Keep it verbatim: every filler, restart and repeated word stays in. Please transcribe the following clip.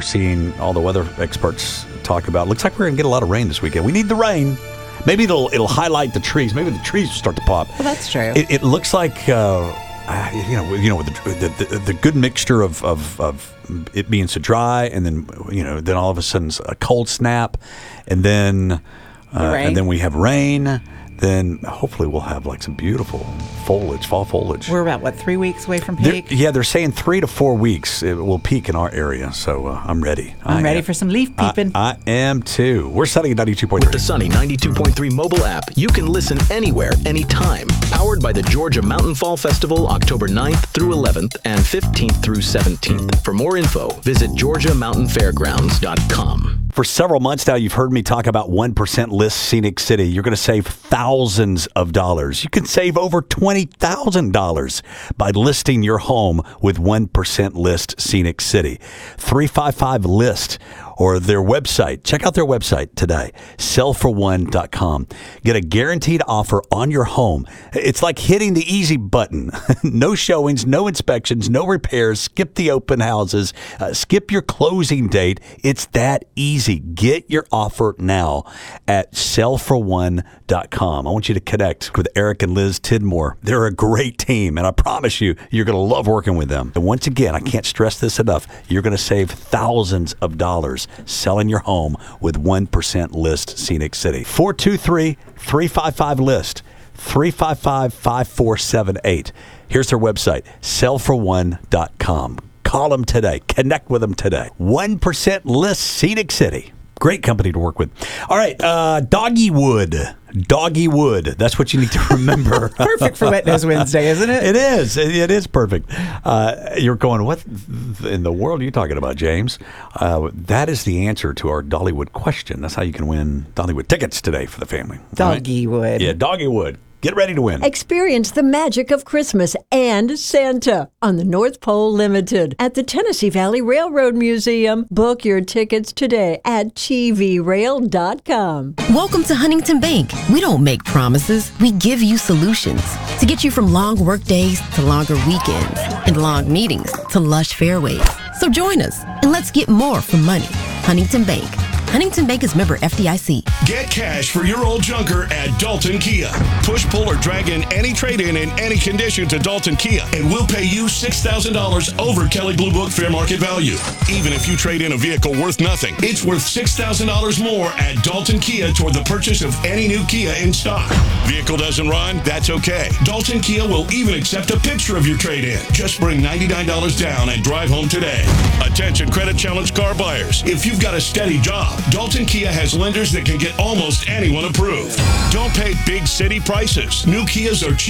we're seeing all the weather experts talk about. Looks like we're going to get a lot of rain this weekend. We need the rain. Maybe it'll it'll highlight the trees. Maybe the trees will start to pop. Well, that's true. It, it looks like uh, you know you know with the the, the, the good mixture of, of of it being so dry, and then you know then all of a sudden a cold snap, and then uh, and then we have rain. Then hopefully we'll have like some beautiful foliage, fall foliage. We're about, what, three weeks away from peak? They're, yeah, they're saying three to four weeks it will peak in our area. So uh, I'm ready. I'm I ready am. for some leaf peeping. I, I am too. We're Sunny at ninety-two point three. With the Sunny ninety-two point three mobile app, you can listen anywhere, anytime. Powered by the Georgia Mountain Fall Festival, October ninth through eleventh and fifteenth through seventeenth. For more info, visit georgia mountain fairgrounds dot com. For several months now, you've heard me talk about one percent List Scenic City. You're going to save thousands of dollars. You can save over twenty thousand dollars by listing your home with one percent List Scenic City. three five five list or their website. Check out their website today, sell for one dot com. Get a guaranteed offer on your home. It's like hitting the easy button. No showings, no inspections, no repairs. Skip the open houses. Uh, skip your closing date. It's that easy. Get your offer now at sell for one dot com. I want you to connect with Eric and Liz Tidmore. They're a great team, and I promise you, you're going to love working with them. And once again, I can't stress this enough. You're going to save thousands of dollars selling your home with one percent List Scenic City. four two three, three five five, list, three five five, five four seven eight. Here's their website, sell for one dot com. Call them today. Connect with them today. one percent List Scenic City. Great company to work with. All right, uh, Doggy Wood. Doggy Wood. That's what you need to remember. Perfect for Wet Nose Wednesday, isn't it? It is. It, it is perfect. Uh, you're going, what in the world are you talking about, James? Uh, that is the answer to our Dollywood question. That's how you can win Dollywood tickets today for the family. Doggy Wood. Yeah, Doggy Wood. Get ready to win. Experience the magic of Christmas and Santa on the North Pole Limited at the Tennessee Valley Railroad Museum. Book your tickets today at t v rail dot com. Welcome to Huntington Bank. We don't make promises. We give you solutions to get you from long work days to longer weekends and long meetings to lush fairways. So join us and let's get more for money. Huntington Bank. Huntington Bank is member F D I C. Get cash for your old junker at Dalton Kia. Push, pull, or drag in any trade-in in any condition to Dalton Kia, and we'll pay you six thousand dollars over Kelley Blue Book fair market value. Even if you trade in a vehicle worth nothing, it's worth six thousand dollars more at Dalton Kia toward the purchase of any new Kia in stock. Vehicle doesn't run? That's okay. Dalton Kia will even accept a picture of your trade-in. Just bring ninety-nine dollars down and drive home today. Attention credit challenge car buyers. If you've got a steady job, Dalton Kia has lenders that can get almost anyone approved. Don't pay big city prices. New Kias are cheap.